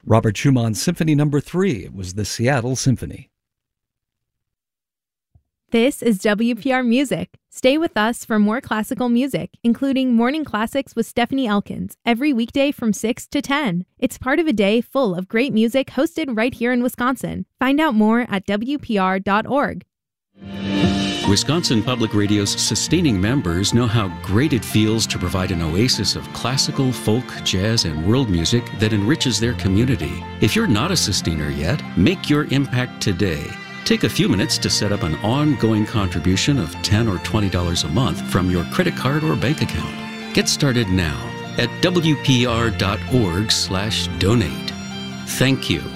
Robert Schumann's Symphony No. 3 was the Seattle Symphony. This is WPR Music. Stay with us for more classical music, including Morning Classics with Stephanie Elkins, every weekday from 6 to 10. It's part of a day full of great music hosted right here in Wisconsin. Find out more at WPR.org. Wisconsin Public Radio's sustaining members know how great it feels to provide an oasis of classical, folk, jazz, and world music that enriches their community. If you're not a sustainer yet, make your impact today. Take a few minutes to set up an ongoing contribution of $10 or $20 a month from your credit card or bank account. Get started now at WPR.org/donate. Thank you.